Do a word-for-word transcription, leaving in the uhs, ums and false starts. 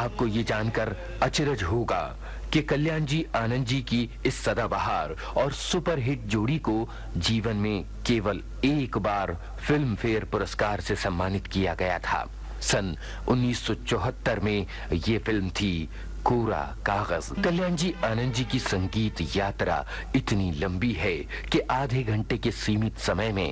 आपको ये जानकर अचरज होगा कि कल्याण जी आनंद जी की इस सदाबहार और सुपरहिट जोड़ी को जीवन में केवल एक बार फिल्म फेयर पुरस्कार से सम्मानित किया गया था। सन उन्नीस सौ चौहत्तर में ये फिल्म थी कोरा कागज। कल्याण जी आनंद जी की संगीत यात्रा इतनी लंबी है कि आधे घंटे के सीमित समय में